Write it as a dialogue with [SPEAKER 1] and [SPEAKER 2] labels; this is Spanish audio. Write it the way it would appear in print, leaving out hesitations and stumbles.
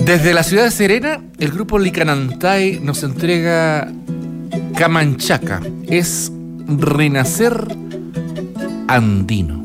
[SPEAKER 1] Desde la ciudad de Serena, el grupo Licanantay nos entrega Camanchaca. Es Renacer Andino.